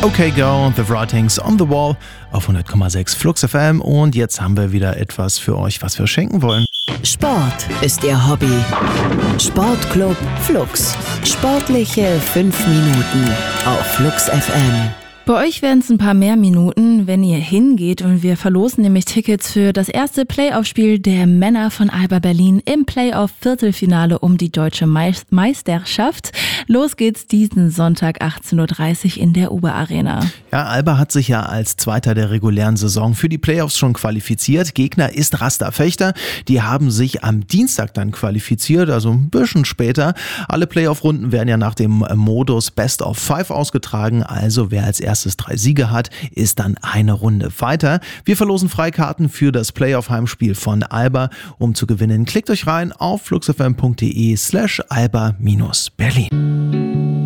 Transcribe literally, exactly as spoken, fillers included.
Okay Go, The Writings on the Wall auf hundert Komma sechs Flux F M und jetzt haben wir wieder etwas für euch, was wir schenken wollen. Sport ist Ihr Hobby. Sportclub Flux. Sportliche fünf Minuten auf Flux F M. Bei euch werden es ein paar mehr Minuten, wenn ihr hingeht, und wir verlosen nämlich Tickets für das erste Playoff-Spiel der Männer von Alba Berlin im Playoff-Viertelfinale um die deutsche Meisterschaft. Los geht's diesen Sonntag achtzehn Uhr dreißig in der Uber Arena. Ja, Alba hat sich ja als Zweiter der regulären Saison für die Playoffs schon qualifiziert. Gegner ist Raster Fechter. Die haben sich am Dienstag dann qualifiziert, also ein bisschen später. Alle Playoff-Runden werden ja nach dem Modus Best of Five ausgetragen, also wer als erstes drei Siege hat, ist dann eine Runde weiter. Wir verlosen Freikarten für das Playoff-Heimspiel von Alba. Um zu gewinnen, klickt euch rein auf fluxfm.de slash alba-berlin.